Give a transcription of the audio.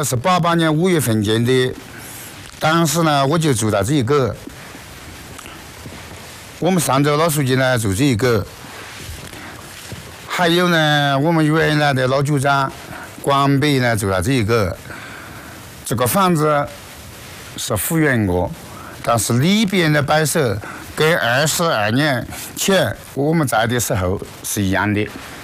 呢是88年5月份建的，当时呢我就住到这一个。我们上周老书记呢住这一个，还有呢我们原来的老局长关北呢住到这一个。这个房子是复原过，但是里边的摆设跟22年前我们在的时候是一样的。